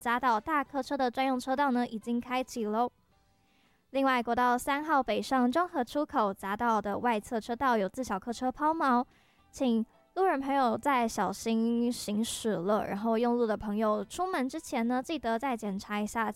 匝道大客车的专用车道呢已经开启喽。另外，国道3号北上中和出口匝道的外侧车道有自小客车抛锚，请路人朋友再小心行驶了。然后用路的朋友出门之前呢，记得再检查一下